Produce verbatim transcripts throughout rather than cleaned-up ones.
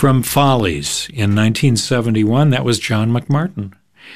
from Follies in nineteen seventy-one. That was John McMartin.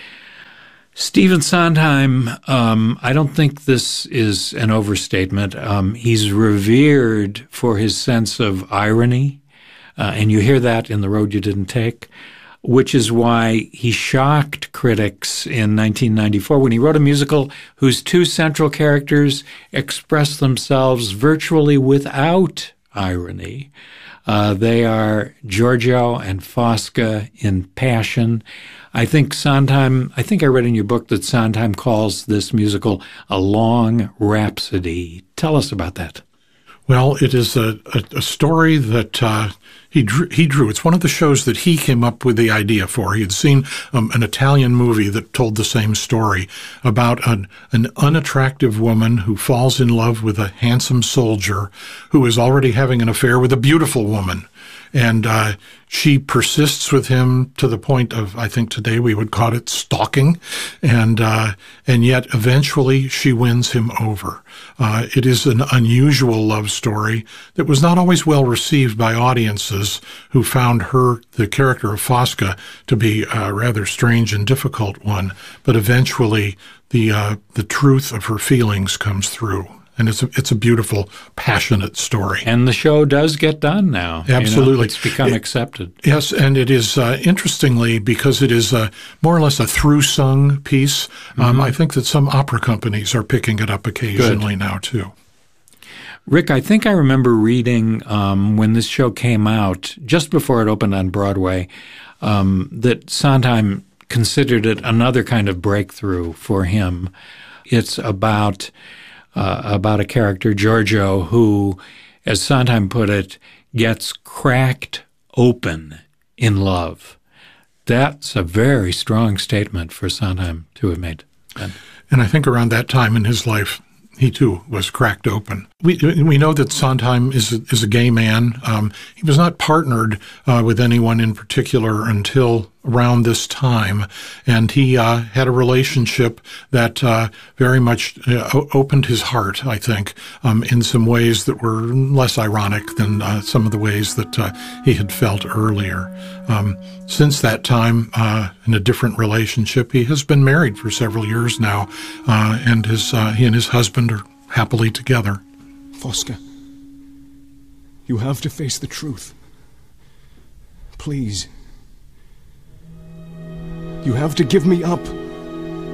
Stephen Sondheim, um, I don't think this is an overstatement. Um, he's revered for his sense of irony, uh, and you hear that in The Road You Didn't Take, which is why he shocked critics in nineteen ninety-four when he wrote a musical whose two central characters express themselves virtually without irony. Uh, they are Giorgio and Fosca in Passion. I think Sondheim, I think I read in your book that Sondheim calls this musical a long rhapsody. Tell us about that. Well, it is a, a, a story that uh, he drew, he drew. It's one of the shows that he came up with the idea for. He had seen um, an Italian movie that told the same story about an, an unattractive woman who falls in love with a handsome soldier who is already having an affair with a beautiful woman. And uh, she persists with him to the point of, I think today we would call it stalking, and uh, and yet eventually she wins him over. Uh, it is an unusual love story that was not always well received by audiences who found her, the character of Fosca, to be a rather strange and difficult one. But eventually the uh, the truth of her feelings comes through. And it's a, it's a beautiful, passionate story. And the show does get done now. Absolutely. You know, it's become it, accepted. Yes, and it is, uh, interestingly, because it is uh, more or less a through-sung piece, um, mm-hmm. I think that some opera companies are picking it up occasionally Good. now, too. Rick, I think I remember reading um, when this show came out, just before it opened on Broadway, um, that Sondheim considered it another kind of breakthrough for him. It's about... Uh, about a character, Giorgio, who, as Sondheim put it, gets cracked open in love. That's a very strong statement for Sondheim to have made. And, and I think around that time in his life, he too was cracked open. We we know that Sondheim is a, is a gay man. Um, he was not partnered uh, with anyone in particular until around this time, and he uh, had a relationship that uh, very much uh, opened his heart, I think, um, in some ways that were less ironic than uh, some of the ways that uh, he had felt earlier. Um, since that time, uh, in a different relationship, he has been married for several years now, uh, and his uh, he and his husband are happily together. Fosca, you have to face the truth. Please. You have to give me up.